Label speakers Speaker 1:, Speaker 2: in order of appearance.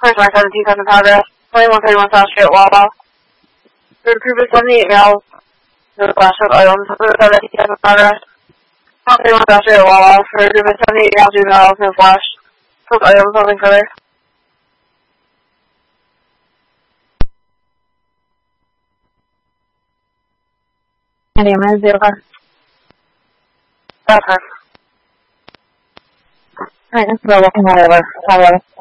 Speaker 1: First line 17 in progress. 2131 South Street, Wawa. Third group is 78 males. No flash of items. First 17 in progress. 2131 South Street, Wawa. Third group is 78 males, juveniles, no flash. Of items, nothing further. Any minutes, 05. That's her. Alright, let's go. Welcome on over.